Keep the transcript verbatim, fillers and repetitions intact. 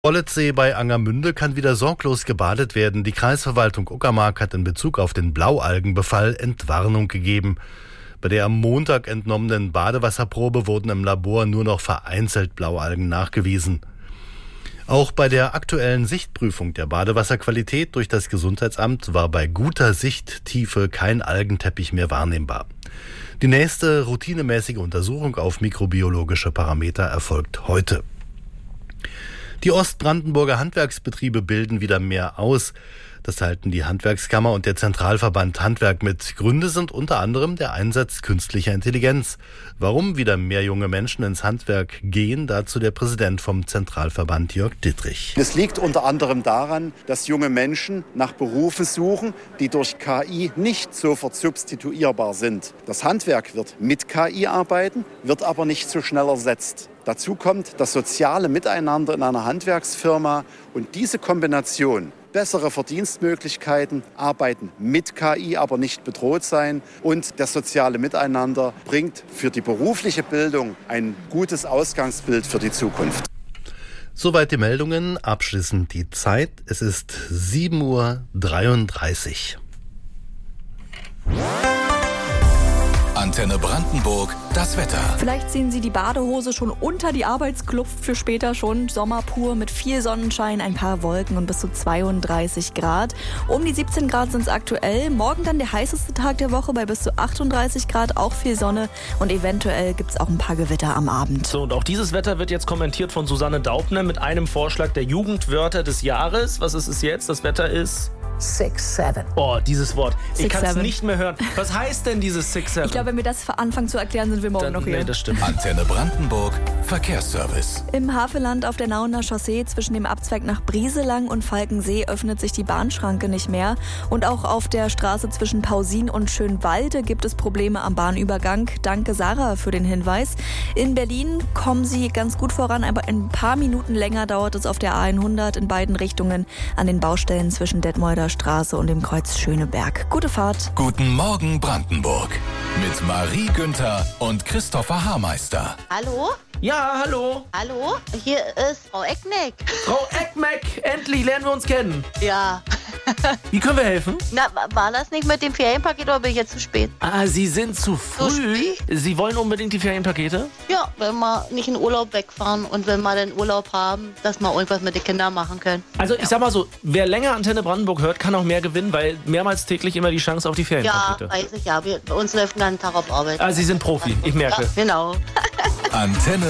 Wollitzsee bei Angermünde kann wieder sorglos gebadet werden. Die Kreisverwaltung Uckermark hat in Bezug auf den Blaualgenbefall Entwarnung gegeben. Bei der am Montag entnommenen Badewasserprobe wurden im Labor nur noch vereinzelt Blaualgen nachgewiesen. Auch bei der aktuellen Sichtprüfung der Badewasserqualität durch das Gesundheitsamt war bei guter Sichttiefe kein Algenteppich mehr wahrnehmbar. Die nächste routinemäßige Untersuchung auf mikrobiologische Parameter erfolgt heute. Die Ostbrandenburger Handwerksbetriebe bilden wieder mehr aus. Das halten die Handwerkskammer und der Zentralverband Handwerk mit. Gründe sind unter anderem der Einsatz künstlicher Intelligenz. Warum wieder mehr junge Menschen ins Handwerk gehen, dazu der Präsident vom Zentralverband Jörg Dittrich. Es liegt unter anderem daran, dass junge Menschen nach Berufen suchen, die durch K I nicht sofort substituierbar sind. Das Handwerk wird mit K I arbeiten, wird aber nicht so schnell ersetzt. Dazu kommt das soziale Miteinander in einer Handwerksfirma und diese Kombination, bessere Verdienstmöglichkeiten, Arbeiten mit K I, aber nicht bedroht sein und das soziale Miteinander bringt für die berufliche Bildung ein gutes Ausgangsbild für die Zukunft. Soweit die Meldungen, abschließend die Zeit. Es ist sieben Uhr dreiunddreißig. Antenne Brandenburg, das Wetter. Vielleicht ziehen Sie die Badehose schon unter die Arbeitskluft für später schon. Sommer pur mit viel Sonnenschein, ein paar Wolken und bis zu zweiunddreißig Grad. Um die siebzehn Grad sind es aktuell. Morgen dann der heißeste Tag der Woche bei bis zu achtunddreißig Grad, auch viel Sonne und eventuell gibt es auch ein paar Gewitter am Abend. So, und auch dieses Wetter wird jetzt kommentiert von Susanne Daubner mit einem Vorschlag der Jugendwörter des Jahres. Was ist es jetzt? Das Wetter ist... Six, seven. Oh, dieses Wort. Six, ich kann es seven. nicht mehr hören. Was heißt denn dieses Six, seven? Ich glaube, wenn wir das anfangen zu erklären, sind wir morgen Dann, noch hier. Nee, das stimmt. Antenne Brandenburg, Verkehrsservice. Im Havelland auf der Nauener Chaussee zwischen dem Abzweig nach Brieselang und Falkensee öffnet sich die Bahnschranke nicht mehr. Und auch auf der Straße zwischen Pausin und Schönwalde gibt es Probleme am Bahnübergang. Danke, Sarah, für den Hinweis. In Berlin kommen Sie ganz gut voran, aber ein paar Minuten länger dauert es auf der A hundert in beiden Richtungen an den Baustellen zwischen Detmolder Straße und dem Kreuz Schöneberg. Gute Fahrt. Guten Morgen Brandenburg. Mit Marie Günther und Christopher Haarmeister. Hallo? Ja, hallo. Hallo? Hier ist Frau Eckneck. Frau Eckmeck, endlich lernen wir uns kennen. Ja. Wie können wir helfen? Na, war das nicht mit dem Ferienpaket oder bin ich jetzt zu spät? Ah, Sie sind zu Zu früh. spät? Sie wollen unbedingt die Ferienpakete? Ja, wenn wir nicht in Urlaub wegfahren und wenn wir den Urlaub haben, dass wir irgendwas mit den Kindern machen können. Also ich sag mal so, wer länger Antenne Brandenburg hört, kann auch mehr gewinnen, weil mehrmals täglich immer die Chance auf die Ja, Ferienpakete. weiß ich ja. Wir, bei uns läuft den ganzen Tag auf Arbeit. Ah, Sie sind Profi, ich merke. Ja, genau. Antenne